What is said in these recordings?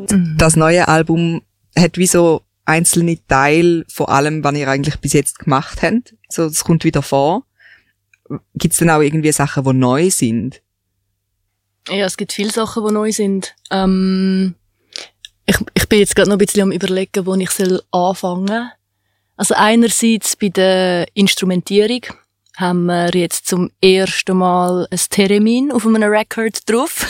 das neue Album hat wie so einzelne Teile von allem, was ihr eigentlich bis jetzt gemacht habt. So, das kommt wieder vor. Gibt es denn auch irgendwie Sachen, die neu sind? Ja, es gibt viele Sachen, die neu sind. Ich bin jetzt gerade noch ein bisschen am Überlegen, wo ich anfangen soll. Also einerseits bei der Instrumentierung haben wir jetzt zum ersten Mal ein Theremin auf einem Record drauf.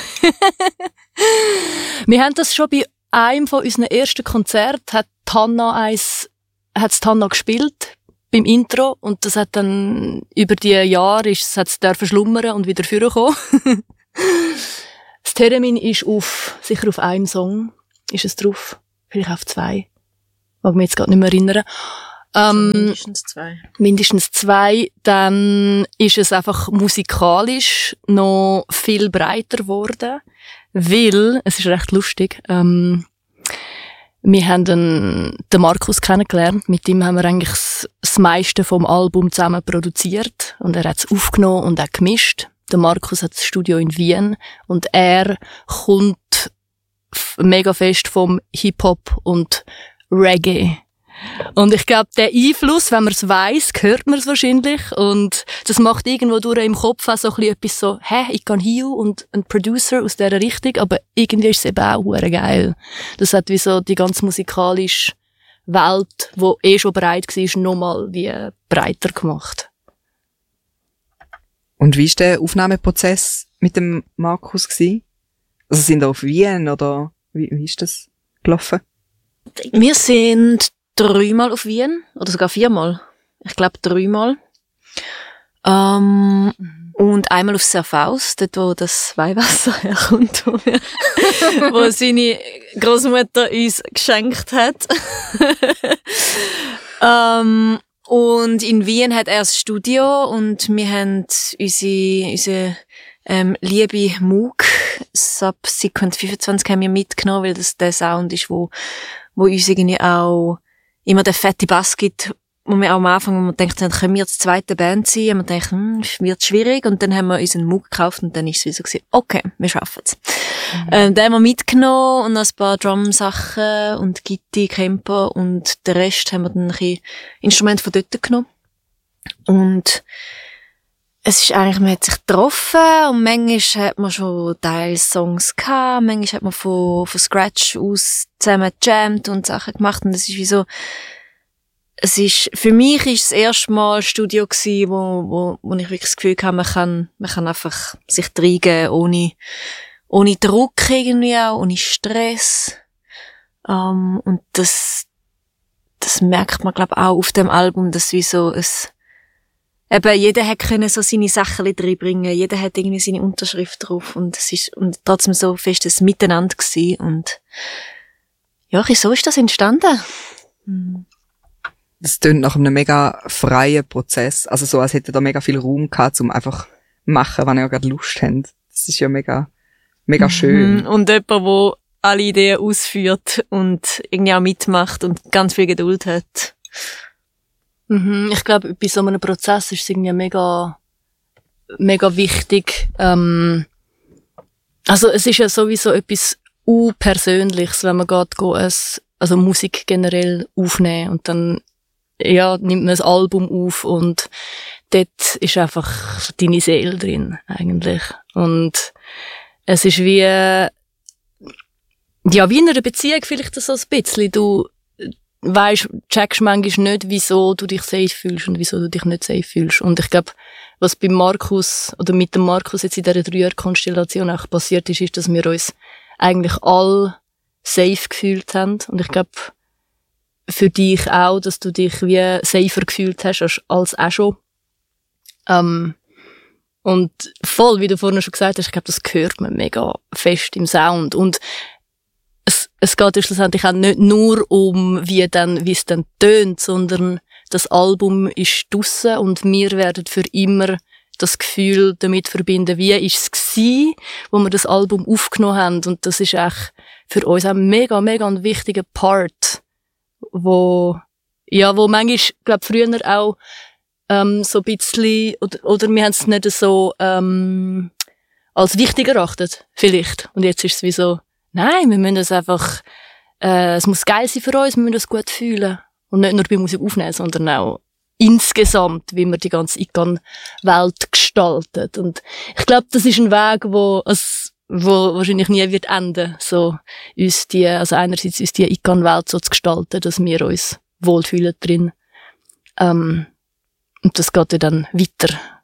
Wir haben das schon bei einem von unseren ersten Konzerten, hat Hanna gespielt beim Intro, und das hat dann über die Jahre hat's schlummern und wieder vorkommen. Das Theremin ist sicher auf einem Song ist es drauf, vielleicht auf 2. Mag mich jetzt gerade nicht mehr erinnern. Mindestens 2. Mindestens 2. Dann ist es einfach musikalisch noch viel breiter geworden, weil, es ist recht lustig, wir haben den Markus kennengelernt, mit ihm haben wir eigentlich das meiste vom Album zusammen produziert, und er hat es aufgenommen und auch gemischt. Der Markus hat das Studio in Wien, und er kommt mega fest vom Hip-Hop und Reggae. Und ich glaube, der Einfluss, wenn man es weiss, hört man es wahrscheinlich. Und das macht irgendwo durch im Kopf auch so ein bisschen etwas so, ich kann hier und ein Producer aus dieser Richtung, aber irgendwie ist es eben auch hure geil. Das hat wie so die ganze musikalische Welt, die schon breit war, nochmal wie breiter gemacht. Und wie war der Aufnahmeprozess mit dem Markus gewesen? Also sind ihr auf Wien, oder wie ist das gelaufen? Wir sind 3-mal auf Wien, oder sogar 4-mal. Ich glaube 3-mal. Und einmal auf Serfaus, dort wo das Weihwasser herkommt, wo seine Großmutter uns geschenkt hat. Und in Wien hat er das Studio, und wir haben unsere liebe Moog Subsequent 25 haben wir mitgenommen, weil das der Sound ist, wo uns irgendwie auch immer der fette Bass gibt, wo wir auch am Anfang, wo wir denkt, dann können wir jetzt zweite Band sein, und wir denken, wird schwierig, und dann haben wir unseren Moog gekauft, und dann ist es so gewesen, okay, wir schaffen's. Den haben wir mitgenommen, und noch ein paar Drum-Sachen und Gitti, Camper, und den Rest haben wir dann ein bisschen Instrumente von dort genommen. Und es ist eigentlich, man hat sich getroffen, und manchmal hat man schon Teilsongs gehabt, manchmal hat man von Scratch aus zusammen gejammt und Sachen gemacht, und es ist wie so, für mich ist das erste Mal ein Studio gewesen, wo ich wirklich das Gefühl hatte, man kann einfach sich reingeben, ohne Druck irgendwie auch, ohne Stress. Und das merkt man, glaube ich, auch auf dem Album, dass wie so eben, jeder hat können so seine Sachen reinbringen, jeder hat irgendwie seine Unterschrift drauf, und es ist, und trotzdem so fest ein Miteinander gewesen, und ja, so ist das entstanden. Das tönt nach einem mega freien Prozess, also so, als hätte da mega viel Raum gehabt, um einfach machen, wenn ihr gerade Lust habt. Das ist ja mega schön. Und jemand, der alle Ideen ausführt und irgendwie auch mitmacht und ganz viel Geduld hat. Ich glaube, bei so einem Prozess ist es irgendwie mega, mega wichtig. Also es ist ja sowieso etwas Persönliches, wenn man geht, also Musik generell aufnehmen, und dann nimmt man ein Album auf, und dort ist einfach deine Seele drin eigentlich. Und es ist wie in einer Beziehung vielleicht so ein bisschen. Du checkst manchmal nicht, wieso du dich safe fühlst und wieso du dich nicht safe fühlst. Und ich glaube, was bei Markus oder mit dem Markus jetzt in dieser 3-Jahr-Konstellation auch passiert ist, dass wir uns eigentlich alle safe gefühlt haben. Und ich glaube, für dich auch, dass du dich wie safer gefühlt hast als auch schon. Und voll, wie du vorhin schon gesagt hast, ich glaube, das hört man mega fest im Sound. Und es geht ja schlussendlich auch nicht nur um, wie es dann tönt, sondern das Album ist draussen, und wir werden für immer das Gefühl damit verbinden, wie ist es gewesen, wo wir das Album aufgenommen haben. Und das ist echt für uns auch mega, mega ein wichtiger Part, wo manchmal, glaube früher auch so ein bisschen, oder wir haben es nicht so als wichtig erachtet, vielleicht. Und jetzt ist es wie so Nein, wir müssen es einfach, es muss geil sein für uns, wir müssen es gut fühlen. Und nicht nur bei Musik aufnehmen, sondern auch insgesamt, wie man die ganze ICANN-Welt gestaltet. Und ich glaube, das ist ein Weg, wo wahrscheinlich nie wird enden, so also einerseits uns die ICANN-Welt so zu gestalten, dass wir uns wohlfühlen drin. Und das geht ja dann weiter